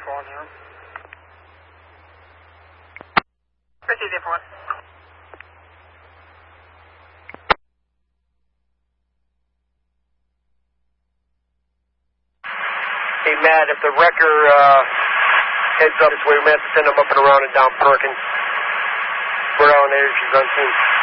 410. Received info 1. Hey, Matt, if the wrecker heads up this way, we may have to send them up and around and down Perkins. We're on there, she's unseen.